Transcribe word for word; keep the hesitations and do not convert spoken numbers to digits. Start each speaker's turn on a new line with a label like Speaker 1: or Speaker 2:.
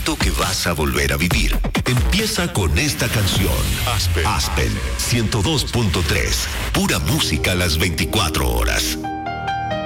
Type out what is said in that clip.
Speaker 1: momento que vas a volver a vivir. Empieza con esta canción. Aspen, Aspen ciento dos punto tres. Pura música a las veinticuatro horas.